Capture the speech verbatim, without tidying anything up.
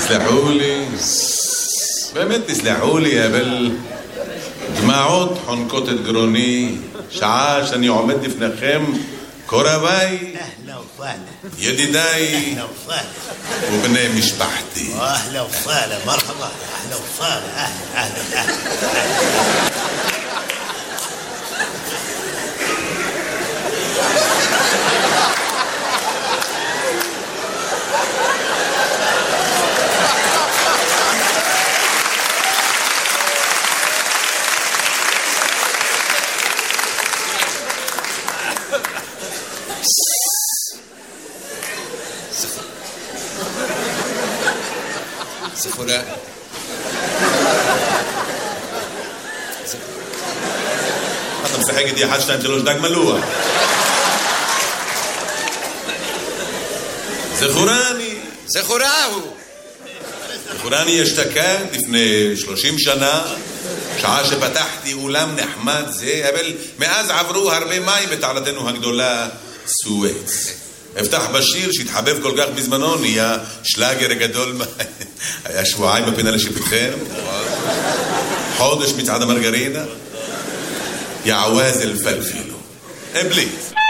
תסלחו לי, באמת תסלחו לי, אבל דמעות חונקות את גרוני, שעה שאני עומד לפניכם, קורביי, ידידיי ובני משפחתי. אהלה וסהלה, מרחבה, אהלה וסהלה, אהלה, אהלה, אהלה. זכורה. אתה משחק איתי אחת, שתיים, שלוש, דג מלוח. זכורני. זכורה הוא. זכורני אשתקד לפני שלושים שנה, שעה שפתחתי אולם נחמד זה, אבל מאז עברו הרבה מים בתעלתנו הגדולה סואץ. אפתח בשיר שהתחבב כל כך בזמנו, נהיה שלאגר גדול. היה שבועיים בפינה לשיפוטכם, חודש מצעד המרגרינה, יעווז אלפלפילו. בלי